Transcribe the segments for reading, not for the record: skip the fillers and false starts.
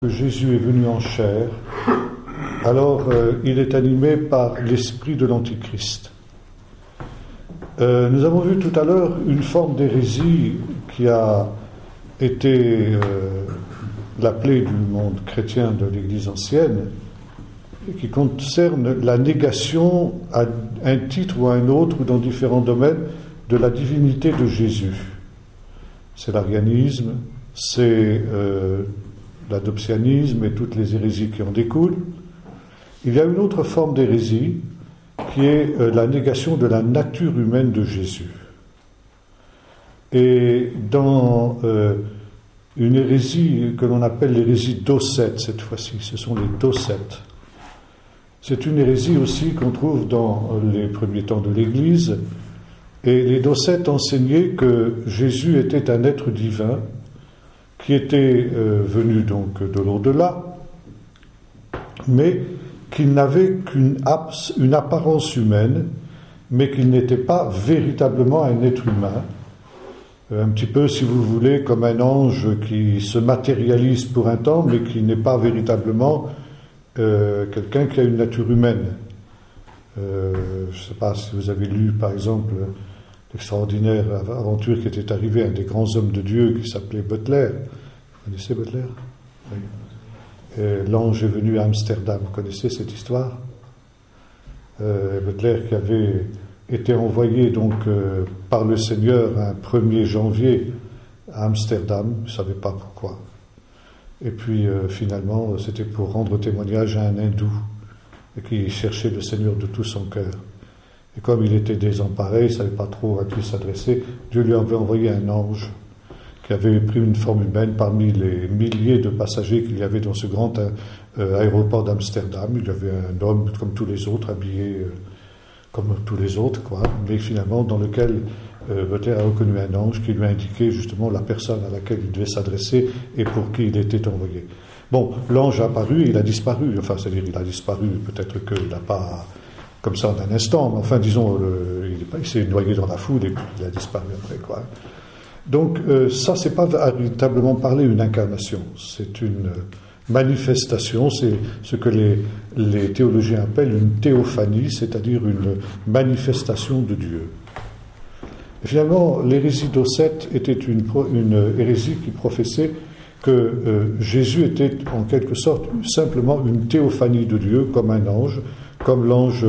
Jésus est venu en chair, alors il est animé par l'esprit de l'Antichrist. Nous avons vu tout à l'heure une forme d'hérésie qui a été la plaie du monde chrétien de l'Église ancienne, et qui concerne la négation à un titre ou à un autre, ou dans différents domaines, de la divinité de Jésus. C'est l'arianisme, c'est l'adoptionnisme et toutes les hérésies qui en découlent. Il y a une autre forme d'hérésie qui est la négation de la nature humaine de Jésus. Et dans une hérésie que l'on appelle l'hérésie docète, cette fois-ci, ce sont les docètes. C'est une hérésie aussi qu'on trouve dans les premiers temps de l'Église. Et les docètes enseignaient que Jésus était un être divin qui était venu donc de l'au-delà, mais qu'il n'avait une apparence humaine, mais qu'il n'était pas véritablement un être humain, un petit peu, si vous voulez, comme un ange qui se matérialise pour un temps, mais qui n'est pas véritablement quelqu'un qui a une nature humaine. Je ne sais pas si vous avez lu, par exemple, l'extraordinaire aventure qui était arrivée à un des grands hommes de Dieu qui s'appelait Butler. Vous connaissez Butler? Oui. L'ange est venu à Amsterdam. Vous connaissez cette histoire? Butler qui avait été envoyé donc par le Seigneur un 1er janvier à Amsterdam, je ne savais pas pourquoi. Et puis finalement, c'était pour rendre témoignage à un hindou qui cherchait le Seigneur de tout son cœur. Et comme il était désemparé, il ne savait pas trop à qui s'adresser, Dieu lui avait envoyé un ange qui avait pris une forme humaine parmi les milliers de passagers qu'il y avait dans ce grand aéroport d'Amsterdam. Il y avait un homme comme tous les autres, habillé comme tous les autres, quoi, mais finalement dans lequel Butler a reconnu un ange qui lui a indiqué justement la personne à laquelle il devait s'adresser et pour qui il était envoyé. Bon, l'ange a apparu, il a disparu, enfin c'est-à-dire il a disparu, peut-être qu'il n'a pas comme ça en un instant, mais enfin disons, il s'est noyé dans la foule et puis il a disparu après, quoi. Donc ça, c'est pas véritablement parler une incarnation, c'est une manifestation, c'est ce que les théologiens appellent une théophanie, c'est-à-dire une manifestation de Dieu. Et finalement, l'hérésie docète était une hérésie qui professait que Jésus était en quelque sorte simplement une théophanie de Dieu, comme un ange, comme l'ange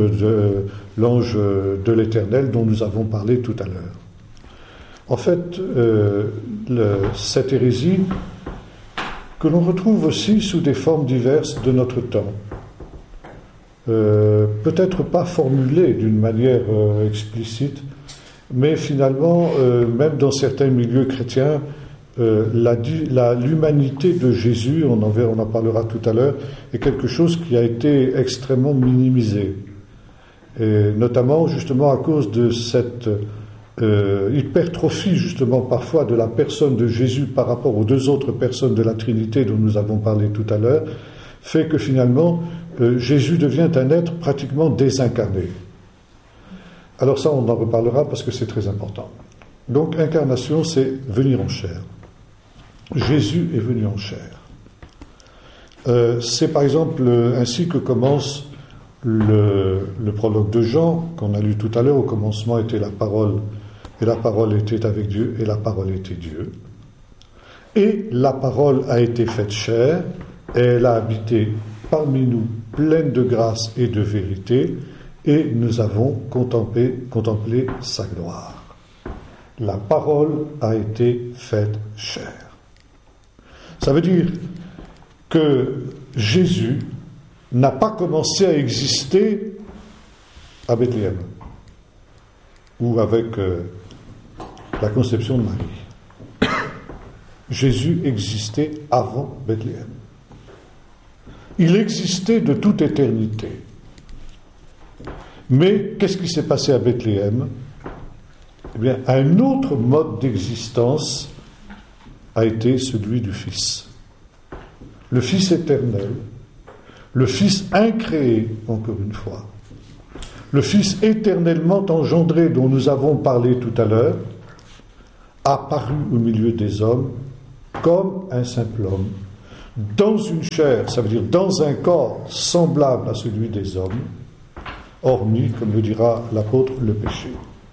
de l'Éternel dont nous avons parlé tout à l'heure. En fait, cette hérésie, que l'on retrouve aussi sous des formes diverses de notre temps, peut-être pas formulée d'une manière explicite, mais finalement, même dans certains milieux chrétiens, l'humanité de Jésus, on en parlera tout à l'heure, est quelque chose qui a été extrêmement minimisé, et notamment justement à cause de cette hypertrophie justement parfois de la personne de Jésus par rapport aux deux autres personnes de la Trinité dont nous avons parlé tout à l'heure, fait que finalement Jésus devient un être pratiquement désincarné. Alors ça, on en reparlera parce que c'est très important. Donc incarnation, c'est venir en chair. Jésus est venu en chair. C'est par exemple ainsi que commence le prologue de Jean, qu'on a lu tout à l'heure. Au commencement était la parole, et la parole était avec Dieu, et la parole était Dieu. Et la parole a été faite chair, et elle a habité parmi nous, pleine de grâce et de vérité, et nous avons contemplé sa gloire. La parole a été faite chair. Ça veut dire que Jésus n'a pas commencé à exister à Bethléem ou avec la conception de Marie. Jésus existait avant Bethléem. Il existait de toute éternité. Mais qu'est-ce qui s'est passé à Bethléem? Eh bien, un autre mode d'existence a été celui du Fils. Le Fils éternel, le Fils incréé, encore une fois, le Fils éternellement engendré dont nous avons parlé tout à l'heure, apparu au milieu des hommes comme un simple homme, dans une chair, ça veut dire dans un corps semblable à celui des hommes, hormis, comme le dira l'apôtre, le péché.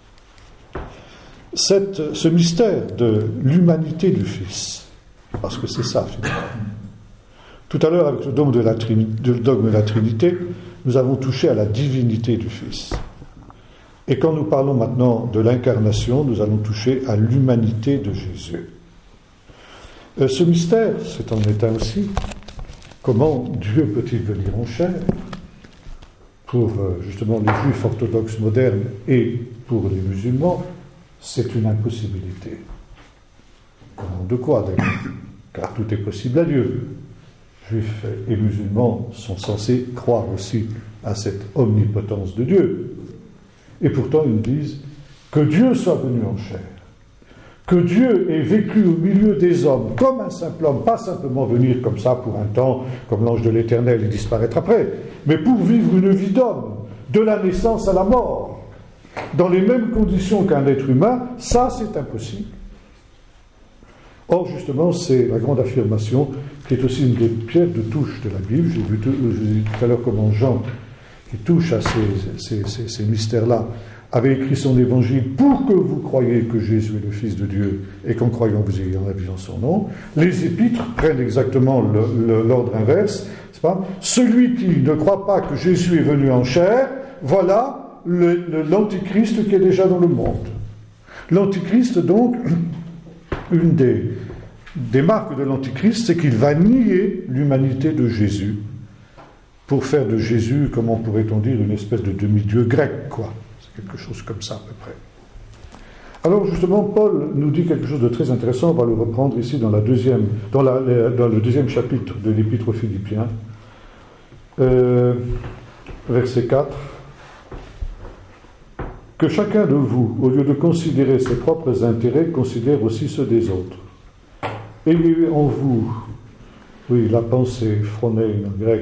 Ce mystère de l'humanité du Fils, parce que c'est ça finalement. Tout à l'heure, avec le dogme de la Trinité, nous avons touché à la divinité du Fils. Et quand nous parlons maintenant de l'incarnation, nous allons toucher à l'humanité de Jésus. Ce mystère, c'est en état aussi, comment Dieu peut-il venir en chair? Pour justement les juifs orthodoxes modernes et pour les musulmans, c'est une impossibilité. Au nom de quoi d'ailleurs? Car tout est possible à Dieu. Juifs et musulmans sont censés croire aussi à cette omnipotence de Dieu. Et pourtant ils disent que Dieu soit venu en chair, que Dieu ait vécu au milieu des hommes comme un simple homme, pas simplement venir comme ça pour un temps, comme l'ange de l'Éternel et disparaître après, mais pour vivre une vie d'homme, de la naissance à la mort, dans les mêmes conditions qu'un être humain, ça c'est impossible. Or, justement, c'est la grande affirmation qui est aussi une des pierres de touche de la Bible. J'ai dit tout à l'heure comment Jean, qui touche à ces mystères-là, avait écrit son évangile pour que vous croyiez que Jésus est le Fils de Dieu et qu'en croyant vous ayez la vie en son nom. Les épîtres prennent exactement l'ordre inverse. C'est pas celui qui ne croit pas que Jésus est venu en chair, voilà l'antichrist qui est déjà dans le monde. L'antichrist, donc, une des marques de l'antichrist, c'est qu'il va nier l'humanité de Jésus pour faire de Jésus, comment pourrait-on dire, une espèce de demi-dieu grec, quoi. C'est quelque chose comme ça, à peu près. Alors, justement, Paul nous dit quelque chose de très intéressant. On va le reprendre ici dans le deuxième chapitre de l'Épître aux Philippiens, verset 4. Que chacun de vous, au lieu de considérer ses propres intérêts, considère aussi ceux des autres. Ayez en vous, oui, la pensée, phronein en grec,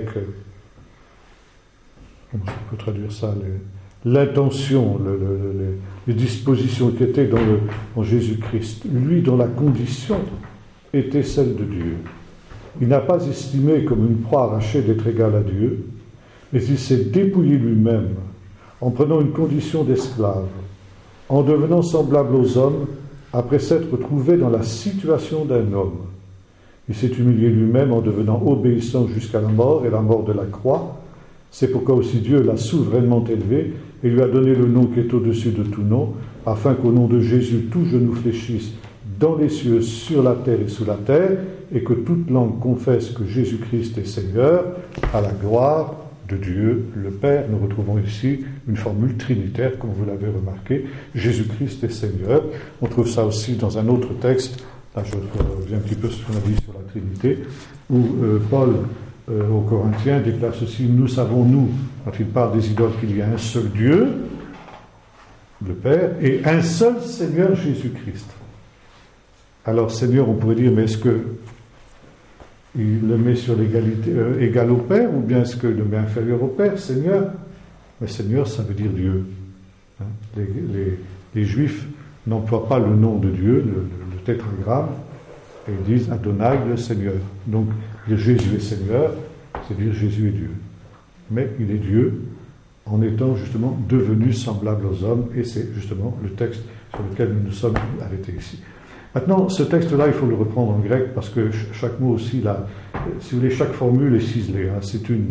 comment on peut traduire ça, l'intention, les dispositions qui étaient en Jésus-Christ, lui dont la condition était celle de Dieu. Il n'a pas estimé comme une proie arrachée d'être égal à Dieu, mais il s'est dépouillé lui-même en prenant une condition d'esclave, en devenant semblable aux hommes, après s'être trouvé dans la situation d'un homme. Il s'est humilié lui-même en devenant obéissant jusqu'à la mort et la mort de la croix. C'est pourquoi aussi Dieu l'a souverainement élevé et lui a donné le nom qui est au-dessus de tout nom, afin qu'au nom de Jésus tout genou fléchisse dans les cieux, sur la terre et sous la terre, et que toute langue confesse que Jésus-Christ est Seigneur, à la gloire de Dieu le Père. Nous retrouvons ici une formule trinitaire, comme vous l'avez remarqué. Jésus-Christ est Seigneur. On trouve ça aussi dans un autre texte, là je reviens un petit peu sur ce qu'on a dit sur la Trinité, où Paul, aux Corinthiens, déclare ceci: nous savons, nous, quand il parle des idoles, qu'il y a un seul Dieu, le Père, et un seul Seigneur Jésus-Christ. Alors Seigneur, on pourrait dire, mais est-ce que il le met sur l'égalité, égal au Père, ou bien est-ce qu'il le met inférieur au Père, Seigneur? Mais Seigneur, ça veut dire Dieu. Hein? Les Juifs n'emploient pas le nom de Dieu, le tétragramme, et ils disent Adonai, le Seigneur. Donc, dire Jésus est Seigneur, c'est dire Jésus est Dieu. Mais il est Dieu en étant justement devenu semblable aux hommes, et c'est justement le texte sur lequel nous nous sommes arrêtés ici. Maintenant, ce texte-là, il faut le reprendre en grec parce que chaque mot aussi, là, si vous voulez, chaque formule est ciselée. Hein,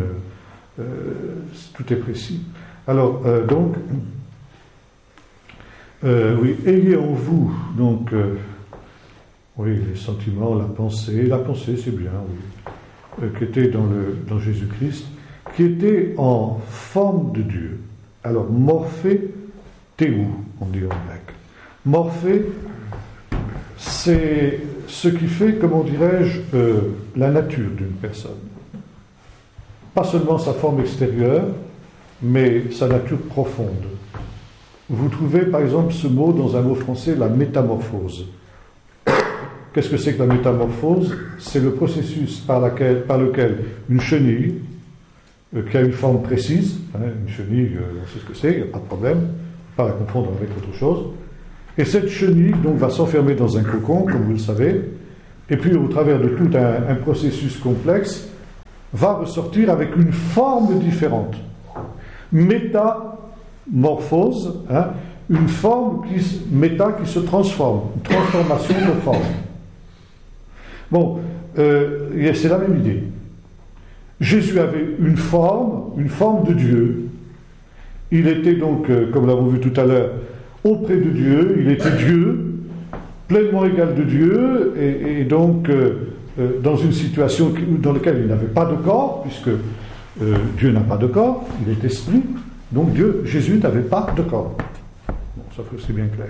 tout est précis. Alors, donc, oui, ayez en vous, donc, oui, les sentiments, la pensée c'est bien, oui, qui était dans Jésus-Christ, qui était en forme de Dieu. Alors, morphé, théou, on dit en grec. Morphé, c'est ce qui fait, comment dirais-je, la nature d'une personne. Pas seulement sa forme extérieure, mais sa nature profonde. Vous trouvez par exemple ce mot dans un mot français, la métamorphose. Qu'est-ce que c'est que la métamorphose? C'est le processus par lequel une chenille, qui a une forme précise, hein, une chenille, on sait ce que c'est, il n'y a pas de problème, pas la confondre avec autre chose. Et cette chenille donc va s'enfermer dans un cocon, comme vous le savez, et puis au travers de tout un processus complexe, va ressortir avec une forme différente. Métamorphose, une forme qui se transforme, une transformation de forme. Bon, c'est la même idée. Jésus avait une forme de Dieu. Il était donc, comme l'avons vu tout à l'heure, auprès de Dieu, il était Dieu, pleinement égal de Dieu, et donc dans une situation dans laquelle il n'avait pas de corps, puisque Dieu n'a pas de corps, il est esprit, donc Jésus n'avait pas de corps. Bon, ça c'est bien clair.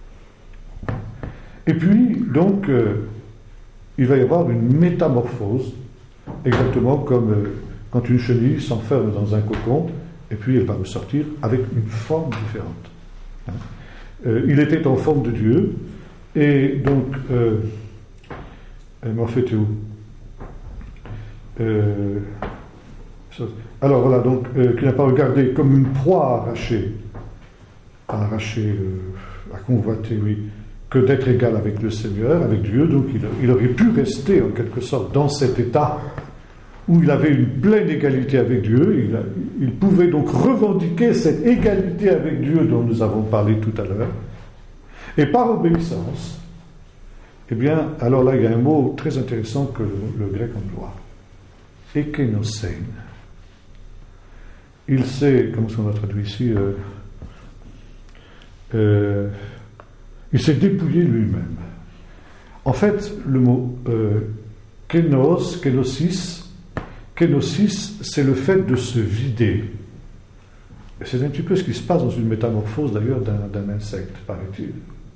Et puis, donc, il va y avoir une métamorphose, exactement comme quand une chenille s'enferme dans un cocon, et puis elle va ressortir avec une forme différente. Il était en forme de Dieu, et donc, elle m'a fait où alors voilà, donc, qu'il n'a pas regardé comme une proie à convoiter, oui, que d'être égal avec le Seigneur, avec Dieu. Donc il aurait pu rester en quelque sorte dans cet état où il avait une pleine égalité avec Dieu. Il pouvait donc revendiquer cette égalité avec Dieu dont nous avons parlé tout à l'heure. Et par obéissance, eh bien, alors là, il y a un mot très intéressant que le grec emploie. Ekenosein. Il s'est, comment est-ce qu'on a traduit ici il s'est dépouillé lui-même. En fait, le mot kénosis, c'est le fait de se vider. Et c'est un petit peu ce qui se passe dans une métamorphose d'ailleurs d'un insecte, paraît-il.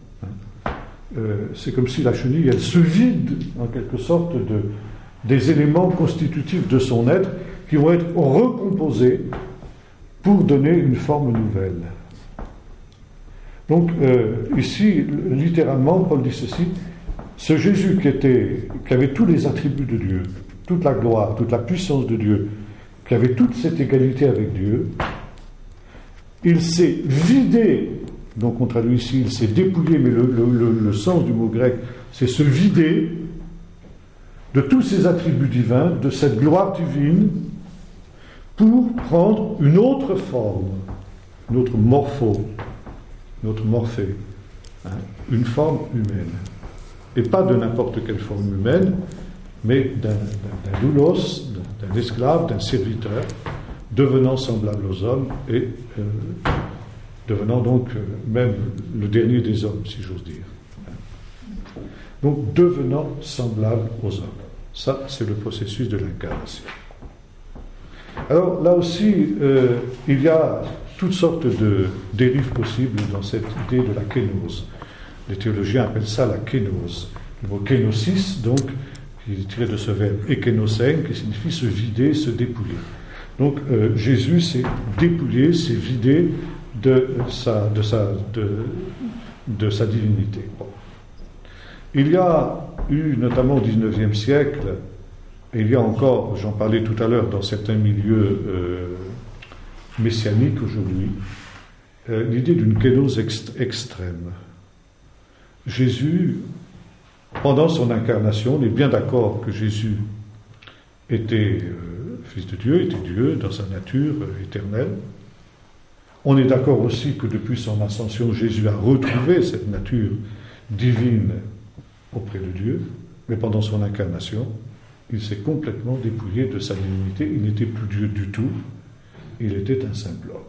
C'est comme si la chenille, elle se vide en quelque sorte des éléments constitutifs de son être qui vont être recomposés pour donner une forme nouvelle. Donc, ici, littéralement, Paul dit ceci, ce Jésus qui avait tous les attributs de Dieu, toute la gloire, toute la puissance de Dieu, qui avait toute cette égalité avec Dieu, il s'est vidé, donc on traduit ici, il s'est dépouillé, mais le sens du mot grec, c'est se vider de tous ses attributs divins, de cette gloire divine, pour prendre une autre forme, une autre morphée, une forme humaine. Et pas de n'importe quelle forme humaine, mais d'un doulos, d'un esclave, d'un serviteur, devenant semblable aux hommes et devenant donc même le dernier des hommes, si j'ose dire. Donc, devenant semblable aux hommes. Ça, c'est le processus de l'incarnation. Alors, là aussi, il y a toutes sortes de dérives possibles dans cette idée de la kénose. Les théologiens appellent ça la kénose. Le mot kénosis, donc, qui est tiré de ce verbe ekenosein, qui signifie se vider, se dépouiller. Donc, Jésus s'est dépouillé, s'est vidé de sa divinité. Bon. Il y a eu, notamment au XIXe siècle, et il y a encore, j'en parlais tout à l'heure, dans certains milieux messianiques aujourd'hui, l'idée d'une kénose extrême. Jésus, pendant son incarnation, on est bien d'accord que Jésus était Fils de Dieu, était Dieu dans sa nature éternelle. On est d'accord aussi que depuis son ascension, Jésus a retrouvé cette nature divine auprès de Dieu, mais pendant son incarnation, il s'est complètement dépouillé de sa divinité, il n'était plus Dieu du tout, il était un simple homme.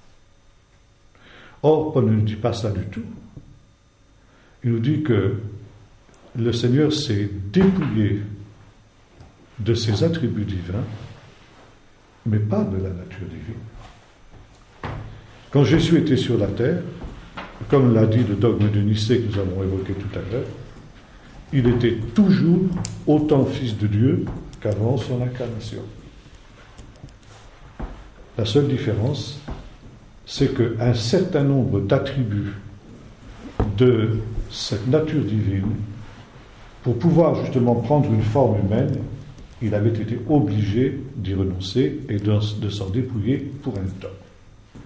Or, Paul ne nous dit pas ça du tout. Il nous dit que le Seigneur s'est dépouillé de ses attributs divins, mais pas de la nature divine. Quand Jésus était sur la terre, comme l'a dit le dogme de Nicée que nous avons évoqué tout à l'heure, il était toujours autant fils de Dieu qu'avant son incarnation. La seule différence, c'est qu'un certain nombre d'attributs de cette nature divine, pour pouvoir justement prendre une forme humaine, il avait été obligé d'y renoncer et de s'en dépouiller pour un temps.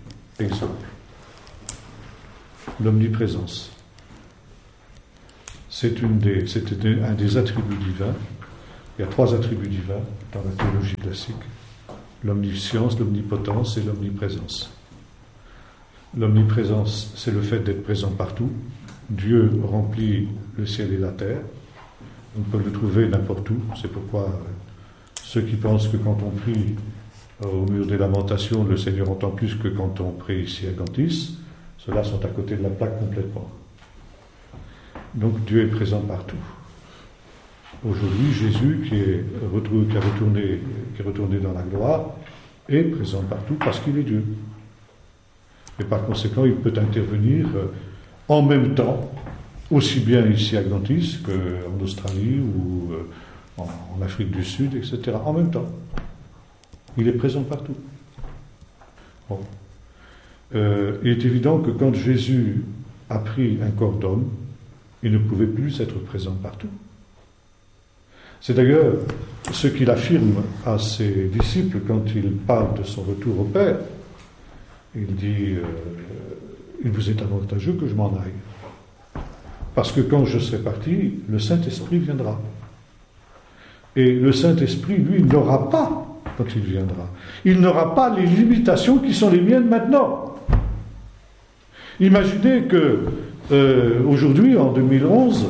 Exemple, l'omniprésence. c'était un des attributs divins. Il y a 3 attributs divins dans la théologie classique: l'omniscience, l'omnipotence et l'omniprésence. L'omniprésence, c'est le fait d'être présent partout. Dieu remplit le ciel et la terre. On peut le trouver n'importe où. C'est pourquoi ceux qui pensent que quand on prie au mur des lamentations, le Seigneur entend plus que quand on prie ici à Gantis, ceux-là sont à côté de la plaque complètement. Donc Dieu est présent partout. Aujourd'hui, Jésus, qui est retourné dans la gloire, est présent partout parce qu'il est Dieu. Et par conséquent, il peut intervenir en même temps, aussi bien ici à Gantis qu'en Australie ou en Afrique du Sud, etc. En même temps. Il est présent partout. Bon. Il est évident que quand Jésus a pris un corps d'homme, il ne pouvait plus être présent partout. C'est d'ailleurs ce qu'il affirme à ses disciples quand il parle de son retour au Père. Il dit il vous est avantageux que je m'en aille. Parce que quand je serai parti, le Saint-Esprit viendra. Et le Saint-Esprit, lui, n'aura pas, quand il viendra, il n'aura pas les limitations qui sont les miennes maintenant. Imaginez que aujourd'hui, en 2011,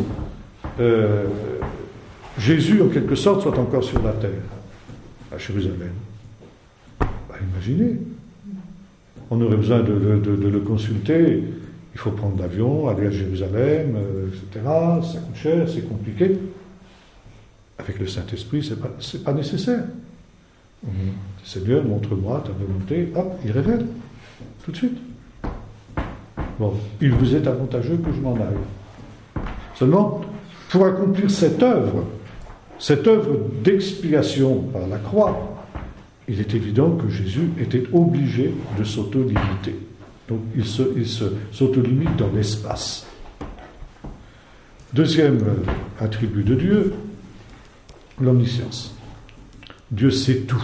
Jésus, en quelque sorte, soit encore sur la terre, à Jérusalem. Imaginez. On aurait besoin de le consulter. Il faut prendre l'avion, aller à Jérusalem, etc. Ça coûte cher, c'est compliqué. Avec le Saint-Esprit, c'est pas nécessaire. Seigneur, montre-moi ta volonté. Hop, il révèle. Tout de suite. Bon, il vous est avantageux que je m'en aille. Seulement, pour accomplir cette œuvre d'expiation par la croix, il est évident que Jésus était obligé de s'auto-limiter. Donc il s'auto-limite dans l'espace. Deuxième attribut de Dieu, l'omniscience. Dieu sait tout.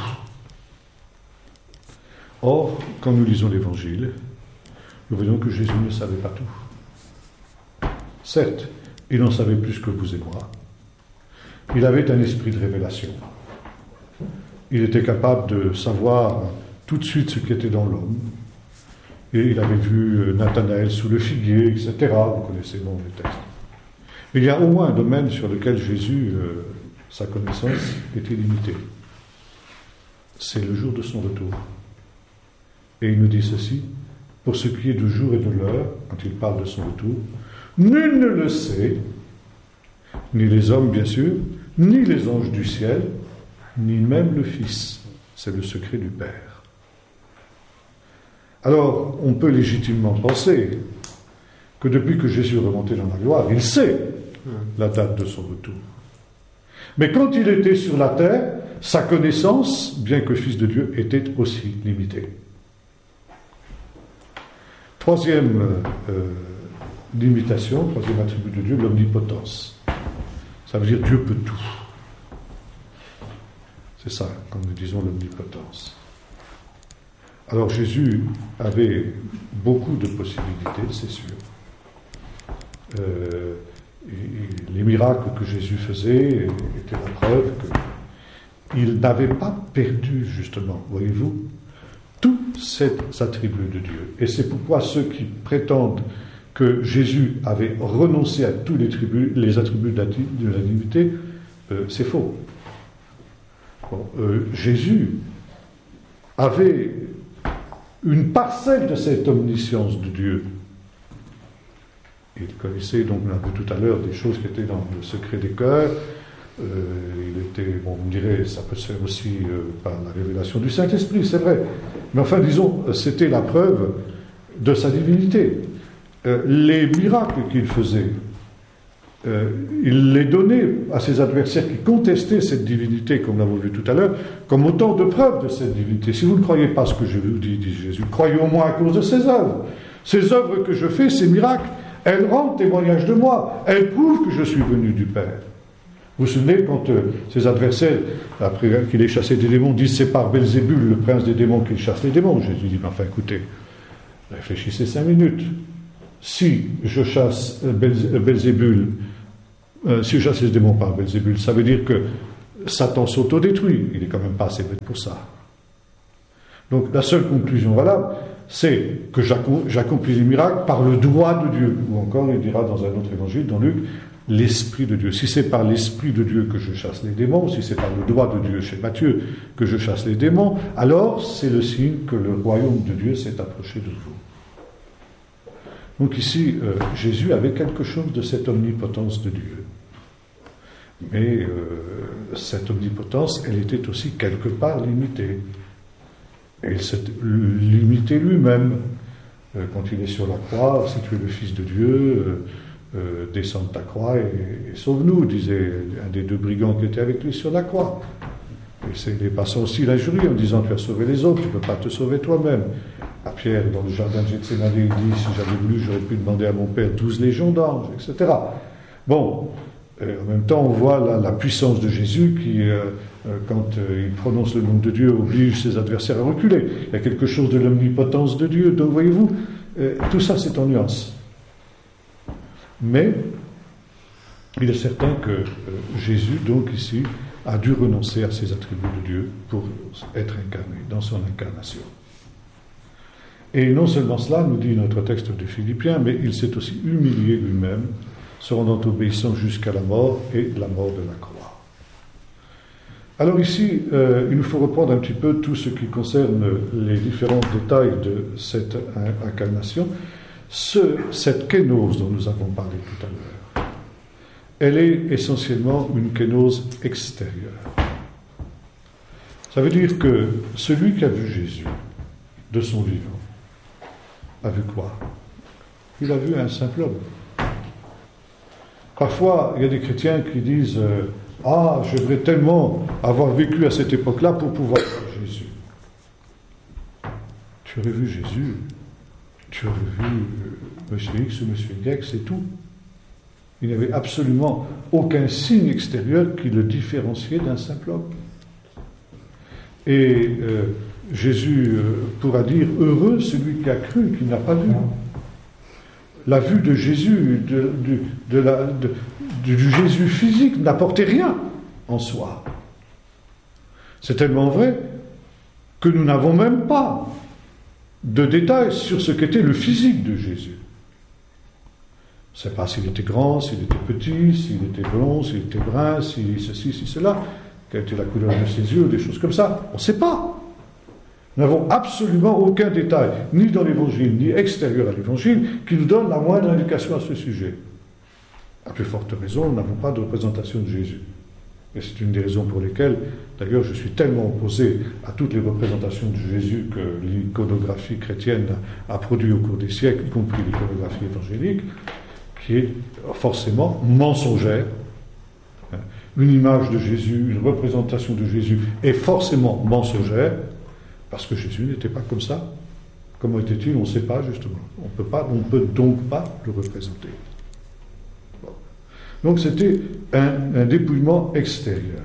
Or, quand nous lisons l'Évangile, nous voyons que Jésus ne savait pas tout. Certes, il en savait plus que vous et moi. Il avait un esprit de révélation. Il était capable de savoir tout de suite ce qui était dans l'homme. Et il avait vu Nathanaël sous le figuier, etc. Vous connaissez bon les textes. Mais il y a au moins un domaine sur lequel Jésus, sa connaissance était limitée. C'est le jour de son retour. Et il nous dit ceci: pour ce qui est du jour et de l'heure, quand il parle de son retour, nul ne le sait, ni les hommes bien sûr, ni les anges du ciel, ni même le Fils. C'est le secret du Père. Alors, on peut légitimement penser que depuis que Jésus est remonté dans la gloire, il sait la date de son retour. Mais quand il était sur la terre, sa connaissance, bien que Fils de Dieu, était aussi limitée. Troisième limitation, troisième attribut de Dieu, l'omnipotence. Ça veut dire Dieu peut tout. C'est ça, quand nous disons l'omnipotence. Alors Jésus avait beaucoup de possibilités, c'est sûr. Les miracles que Jésus faisait étaient la preuve qu'il n'avait pas perdu, justement, voyez-vous, tous ces attributs de Dieu. Et c'est pourquoi ceux qui prétendent que Jésus avait renoncé à tous les attributs de la divinité, c'est faux. Bon, Jésus avait une parcelle de cette omniscience de Dieu. Il connaissait, donc on l'a vu tout à l'heure, des choses qui étaient dans le secret des cœurs. Il était, bon, vous me direz, ça peut se faire aussi par la révélation du Saint-Esprit, c'est vrai. Mais enfin, disons, c'était la preuve de sa divinité. Les miracles qu'il faisait, il les donnait à ses adversaires qui contestaient cette divinité, comme nous l'avons vu tout à l'heure, comme autant de preuves de cette divinité. Si vous ne croyez pas ce que je vous dis, dit Jésus, croyez au moins à cause de ces œuvres. Ces œuvres que je fais, ces miracles, elles rendent témoignage de moi. Elles prouvent que je suis venu du Père. Vous vous souvenez quand ses adversaires, après qu'il ait chassé des démons, disent c'est par Belzébul, le prince des démons, qu'il chasse les démons. Jésus dit, enfin écoutez, réfléchissez 5 minutes. Si je chasse Belzébul si je chasse les démons par Belzébul, ça veut dire que Satan s'autodétruit. Il n'est quand même pas assez bête pour ça. Donc la seule conclusion valable, c'est que j'accomplis les miracles par le doigt de Dieu. Ou encore, il dira dans un autre évangile, dans Luc, l'Esprit de Dieu. Si c'est par l'Esprit de Dieu que je chasse les démons, si c'est par le doigt de Dieu chez Matthieu que je chasse les démons, alors c'est le signe que le royaume de Dieu s'est approché de vous. Donc ici, Jésus avait quelque chose de cette omnipotence de Dieu. Mais cette omnipotence, elle était aussi quelque part limitée. Et il s'est limité lui-même. Quand il est sur la croix, si tu es le Fils de Dieu, descends de ta croix et sauve-nous, disait un des deux brigands qui étaient avec lui sur la croix. Et les passants aussi l'injurient en disant, tu as sauvé les autres, tu ne peux pas te sauver toi-même. À Pierre, dans le jardin de Gethsémani, il dit, si j'avais voulu, j'aurais pu demander à mon Père 12 légions d'anges, etc. Bon, en même temps, on voit la puissance de Jésus qui, quand il prononce le nom de Dieu, oblige ses adversaires à reculer. Il y a quelque chose de l'omnipotence de Dieu. Donc, voyez-vous, tout ça, c'est en nuance. Mais, il est certain que Jésus, donc ici, a dû renoncer à ses attributs de Dieu pour être incarné, dans son incarnation. Et non seulement cela, nous dit notre texte de Philippiens, mais il s'est aussi humilié lui-même, se rendant obéissant jusqu'à la mort et la mort de la croix. Alors ici, il nous faut reprendre un petit peu tout ce qui concerne les différents détails de cette incarnation. Cette kénose dont nous avons parlé tout à l'heure, elle est essentiellement une kénose extérieure. Ça veut dire que celui qui a vu Jésus de son vivant a vu quoi? Il a vu un simple homme. Parfois, il y a des chrétiens qui disent « Ah, j'aimerais tellement avoir vécu à cette époque-là pour pouvoir voir Jésus. » Tu aurais vu Jésus, tu aurais vu Monsieur X ou Monsieur Y, c'est tout. Il n'y avait absolument aucun signe extérieur qui le différenciait d'un simple homme. Et Jésus pourra dire « Heureux celui qui a cru, qui n'a pas vu ». La vue de Jésus, du Jésus physique, n'apportait rien en soi. C'est tellement vrai que nous n'avons même pas de détails sur ce qu'était le physique de Jésus. On ne sait pas s'il était grand, s'il était petit, s'il était blond, s'il était brun, si ceci, si cela, quelle était la couleur de ses yeux, des choses comme ça. On ne sait pas. Nous n'avons absolument aucun détail, ni dans l'Évangile, ni extérieur à l'Évangile, qui nous donne la moindre indication à ce sujet. À plus forte raison, nous n'avons pas de représentation de Jésus. Et c'est une des raisons pour lesquelles, d'ailleurs, je suis tellement opposé à toutes les représentations de Jésus que l'iconographie chrétienne a produit au cours des siècles, y compris l'iconographie évangélique, qui est forcément mensongère. Une image de Jésus, une représentation de Jésus est forcément mensongère, parce que Jésus n'était pas comme ça. Comment était-il? On ne sait pas, justement. On ne peut donc pas le représenter. Bon. Donc c'était un dépouillement extérieur.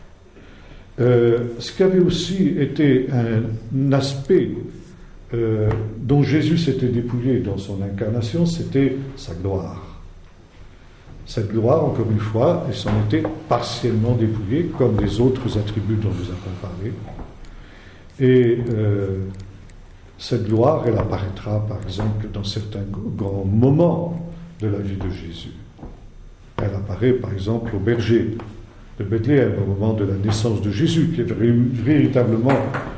Ce qui avait aussi été un aspect dont Jésus s'était dépouillé dans son incarnation, c'était sa gloire. Cette gloire, encore une fois, il s'en était partiellement dépouillé, comme les autres attributs dont nous avons parlé. Et cette gloire, elle apparaîtra, par exemple, dans certains grands moments de la vie de Jésus. Elle apparaît, par exemple, au berger de Bethléem, au moment de la naissance de Jésus, qui est véritablement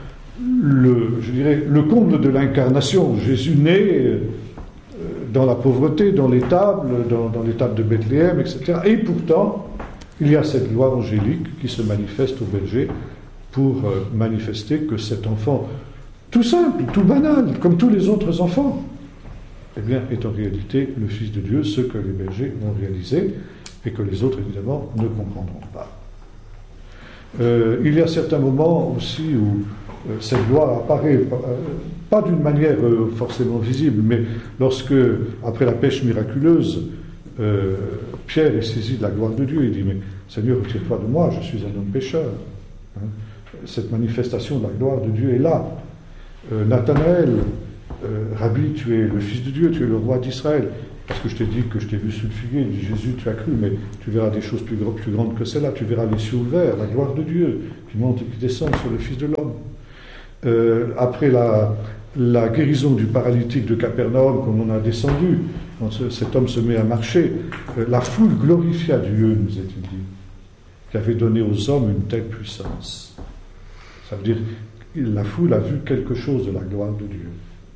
le comble de l'incarnation. Jésus naît dans la pauvreté, dans l'étable de Bethléem, etc. Et pourtant, il y a cette gloire angélique qui se manifeste au berger pour manifester que cet enfant, tout simple, tout banal, comme tous les autres enfants, eh bien, est en réalité le Fils de Dieu, ce que les bergers ont réalisé et que les autres, évidemment, ne comprendront pas. Il y a certains moments aussi où cette gloire apparaît, pas d'une manière forcément visible, mais lorsque, après la pêche miraculeuse, Pierre est saisi de la gloire de Dieu, il dit « Mais Seigneur, retire-toi de moi, je suis un homme pécheur. » Cette manifestation de la gloire de Dieu est là. Nathanaël, Rabbi, tu es le Fils de Dieu, tu es le roi d'Israël. Parce que je t'ai dit que je t'ai vu sous le figuier, il dit Jésus, tu as cru, mais tu verras des choses plus grandes que celles-là, tu verras les cieux ouverts, la gloire de Dieu qui monte et qui descend sur le Fils de l'homme. Après la guérison du paralytique de Capernaum, comme on a descendu, quand cet homme se met à marcher, la foule glorifia Dieu, nous est-il dit, qui avait donné aux hommes une telle puissance. Ça veut dire que la foule a vu quelque chose de la gloire de Dieu.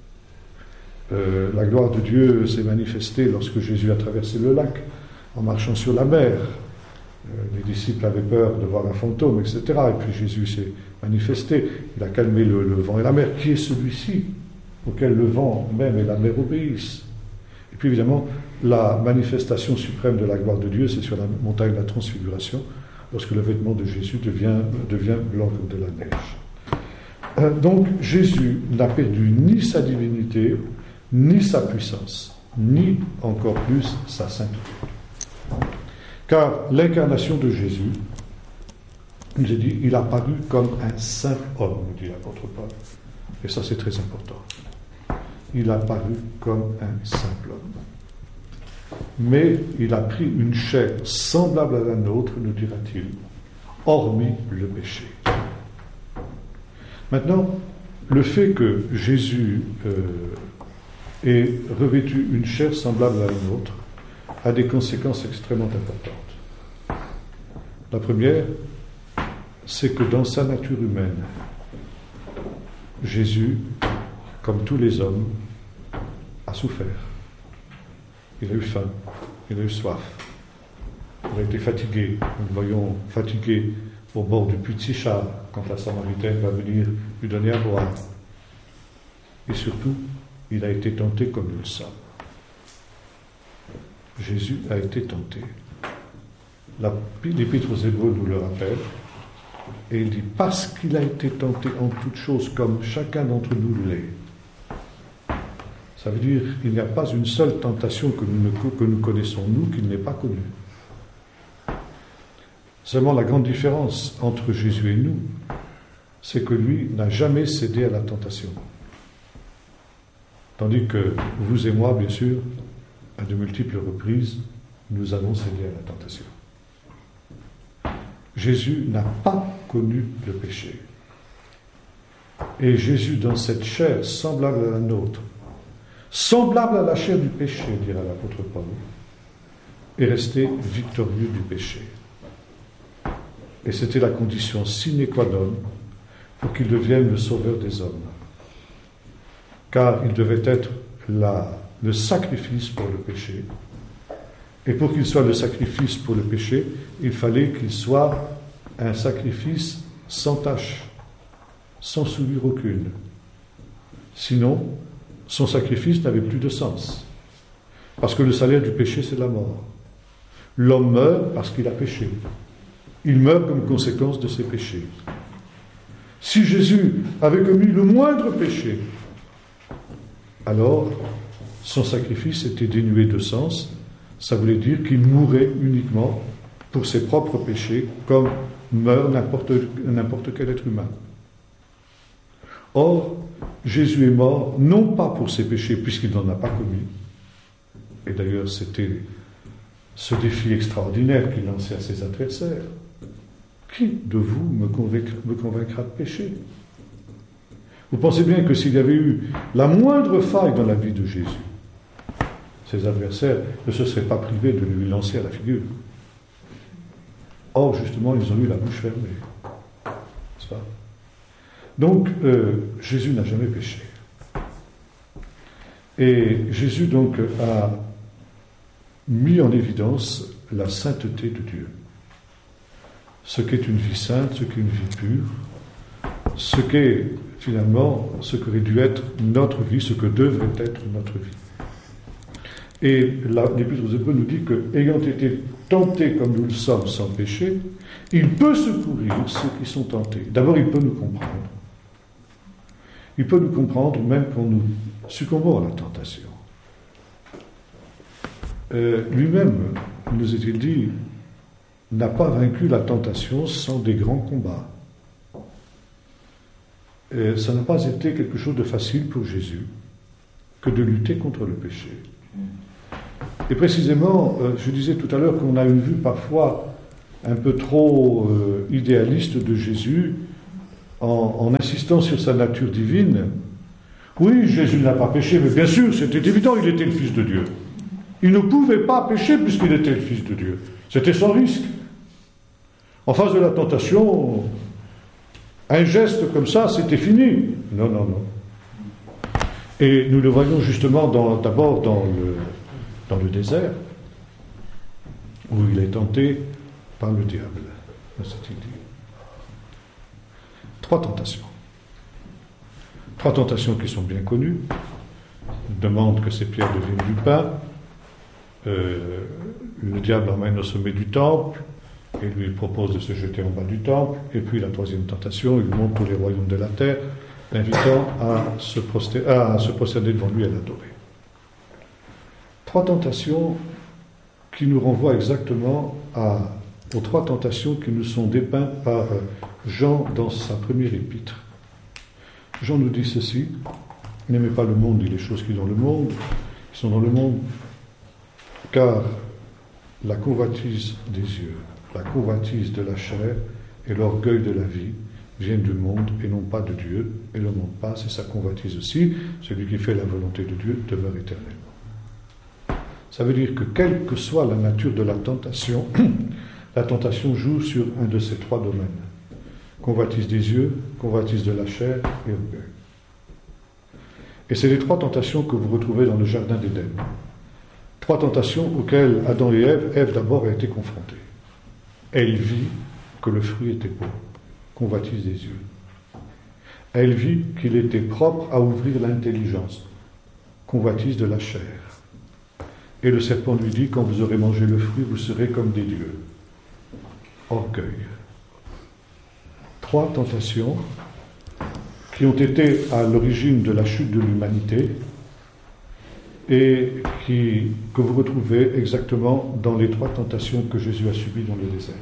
La gloire de Dieu s'est manifestée lorsque Jésus a traversé le lac, en marchant sur la mer. Les disciples avaient peur de voir un fantôme, etc. Et puis Jésus s'est manifesté. Il a calmé le vent et la mer. Qui est celui-ci auquel le vent même et la mer obéissent? Et puis évidemment, la manifestation suprême de la gloire de Dieu, c'est sur la montagne de la Transfiguration, lorsque le vêtement de Jésus devient blanc comme de la neige. Donc Jésus n'a perdu ni sa divinité, ni sa puissance, ni encore plus sa sainteté. Car l'incarnation de Jésus, nous a dit, il a paru comme un simple homme, nous dit l'apôtre Paul. Et ça, c'est très important. Il a paru comme un simple homme. Mais il a pris une chair semblable à la nôtre, nous dira-t-il, hormis le péché. Maintenant, le fait que Jésus ait revêtu une chair semblable à la nôtre a des conséquences extrêmement importantes. La première, c'est que dans sa nature humaine, Jésus, comme tous les hommes, a souffert. Il a eu faim, il a eu soif, il a été fatigué. Nous le voyons fatigué au bord du puits de Sichar, quand la Samaritaine va venir lui donner à boire. Et surtout, il a été tenté comme nous le sommes. Jésus a été tenté. L'Épître aux Hébreux nous le rappelle, et il dit, parce qu'il a été tenté en toutes choses, comme chacun d'entre nous l'est. Ça veut dire qu'il n'y a pas une seule tentation que nous connaissons, nous, qu'il n'ait pas connue. Seulement la grande différence entre Jésus et nous, c'est que lui n'a jamais cédé à la tentation. Tandis que vous et moi, bien sûr, à de multiples reprises, nous avons cédé à la tentation. Jésus n'a pas connu le péché. Et Jésus, dans cette chair semblable à la nôtre, semblable à la chair du péché, dira l'apôtre Paul, est resté victorieux du péché. Et c'était la condition sine qua non pour qu'il devienne le sauveur des hommes. Car il devait être le sacrifice pour le péché. Et pour qu'il soit le sacrifice pour le péché, il fallait qu'il soit un sacrifice sans tache, sans souillure aucune. Sinon, son sacrifice n'avait plus de sens. Parce que le salaire du péché, c'est la mort. L'homme meurt parce qu'il a péché. Il meurt comme conséquence de ses péchés. Si Jésus avait commis le moindre péché, alors son sacrifice était dénué de sens. Ça voulait dire qu'il mourait uniquement pour ses propres péchés, comme meurt n'importe quel être humain. Or, Jésus est mort non pas pour ses péchés, puisqu'il n'en a pas commis. Et d'ailleurs, c'était ce défi extraordinaire qu'il lançait à ses adversaires. Qui de vous me convaincra de péché? Vous pensez bien que s'il y avait eu la moindre faille dans la vie de Jésus, ses adversaires ne se seraient pas privés de lui lancer à la figure. Or, justement, ils ont eu la bouche fermée. N'est-ce pas? Donc, Jésus n'a jamais péché. Et Jésus, donc, a mis en évidence la sainteté de Dieu. Ce qu'est une vie sainte, ce qu'est une vie pure, ce qu'est, finalement, ce qu'aurait dû être notre vie, ce que devrait être notre vie. Et l'Épître aux Hébreux nous dit que, ayant été tenté comme nous le sommes sans péché, il peut secourir ceux qui sont tentés. D'abord, il peut nous comprendre. Il peut nous comprendre même quand nous succombons à la tentation. Lui-même, nous est-il dit, n'a pas vaincu la tentation sans des grands combats. Ça n'a pas été quelque chose de facile pour Jésus que de lutter contre le péché. Et précisément, je disais tout à l'heure qu'on a une vue parfois un peu trop idéaliste de Jésus en insistant sur sa nature divine. Oui, Jésus n'a pas péché, mais bien sûr, c'était évident, il était le Fils de Dieu. Il ne pouvait pas pécher puisqu'il était le Fils de Dieu. C'était sans risque. En face de la tentation, un geste comme ça, c'était fini. Non, non, non. Et nous le voyons justement d'abord dans le désert, où il est tenté par le diable. Trois tentations. Trois tentations qui sont bien connues. Il demande que ces pierres deviennent du pain. Le diable l'emmène au sommet du temple et lui propose de se jeter en bas du temple. Et puis la troisième tentation, il montre tous les royaumes de la terre, l'invitant à se prosterner devant lui et à l'adorer. Trois tentations qui nous renvoient exactement aux trois tentations qui nous sont dépeintes par Jean dans sa première épître. Jean nous dit ceci: n'aimez pas le monde et les choses qui sont dans le monde, car la convoitise des yeux, la convoitise de la chair et l'orgueil de la vie viennent du monde et non pas de Dieu, et le monde passe et sa convoitise aussi. Celui qui fait la volonté de Dieu demeure éternellement. Ça veut dire que quelle que soit la nature de la tentation joue sur un de ces trois domaines. Convoitise des yeux, convoitise de la chair et orgueil. Et c'est les trois tentations que vous retrouvez dans le jardin d'Éden. Trois tentations auxquelles Adam et Ève d'abord a été confrontés. Elle vit que le fruit était beau, convoitise des yeux. Elle vit qu'il était propre à ouvrir l'intelligence, convoitise de la chair. Et le serpent lui dit: quand vous aurez mangé le fruit, vous serez comme des dieux. Orgueil. Trois tentations qui ont été à l'origine de la chute de l'humanité et que vous retrouvez exactement dans les trois tentations que Jésus a subies dans le désert.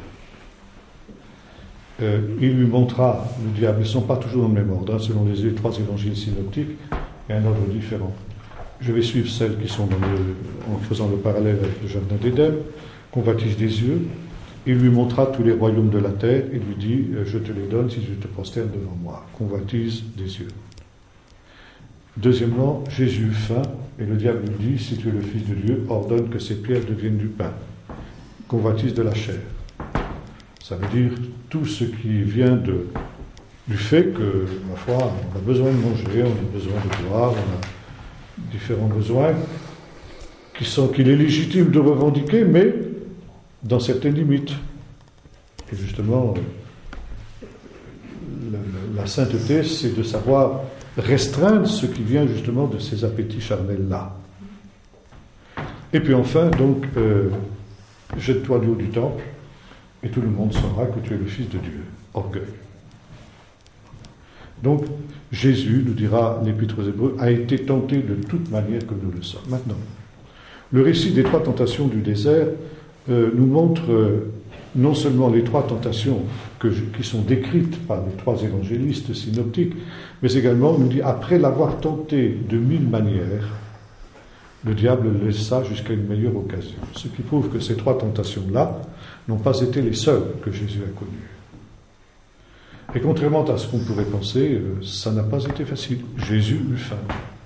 Il lui montra, le diable, ils ne sont pas toujours dans le même ordre, selon les trois évangiles synoptiques, il y a un ordre différent. Je vais suivre celles qui sont en faisant le parallèle avec le jardin d'Éden. Convoitise des yeux. Il lui montra tous les royaumes de la terre et lui dit: je te les donne si tu te prosternes devant moi. Convoitise des yeux. Deuxièmement, Jésus eut faim et le diable lui dit: si tu es le Fils de Dieu, ordonne que ces pierres deviennent du pain. Convoitise de la chair. Ça veut dire tout ce qui vient du fait que, ma foi, on a besoin de manger, on a besoin de boire, on a différents besoins qu'il est légitime de revendiquer, mais dans certaines limites. Et justement, la sainteté, c'est de savoir restreindre ce qui vient justement de ces appétits charnels-là. Et puis enfin, donc, jette-toi du haut du temple, et tout le monde saura que tu es le Fils de Dieu. Orgueil. Donc, Jésus, nous dira l'Épître aux Hébreux, a été tenté de toute manière comme nous le sommes. Maintenant, le récit des trois tentations du désert nous montre non seulement les trois tentations qui sont décrites par les trois évangélistes synoptiques, mais également nous dit, après l'avoir tenté de 1000 manières, le diable le laissa jusqu'à une meilleure occasion. Ce qui prouve que ces trois tentations-là n'ont pas été les seules que Jésus a connues. Et contrairement à ce qu'on pourrait penser, ça n'a pas été facile. Jésus eut faim.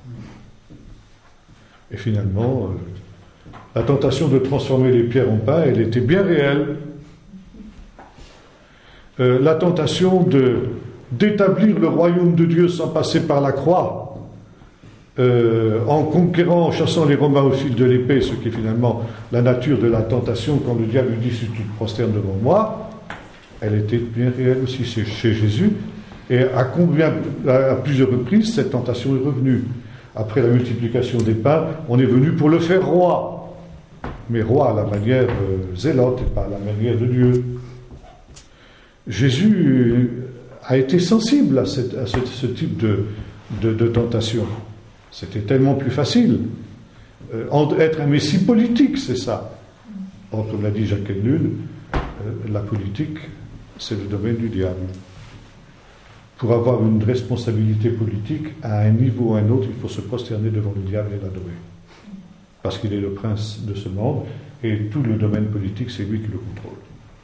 Et finalement, la tentation de transformer les pierres en pain, elle était bien réelle. La tentation d'établir le royaume de Dieu sans passer par la croix, en conquérant, en chassant les Romains au fil de l'épée, ce qui est finalement la nature de la tentation quand le diable lui dit: si tu te prosternes devant moi, elle était bien réelle aussi chez Jésus. Et à plusieurs reprises, cette tentation est revenue. Après la multiplication des pains, on est venu pour le faire roi. Mais roi à la manière zélote et pas à la manière de Dieu. Jésus a été sensible à ce type de tentation. C'était tellement plus facile. Être un messie politique, c'est ça. Or, comme l'a dit Jacques Ellul, la politique, c'est le domaine du diable. Pour avoir une responsabilité politique, à un niveau ou à un autre, il faut se prosterner devant le diable et l'adorer. parce qu'il est le prince de ce monde, et tout le domaine politique, c'est lui qui le contrôle.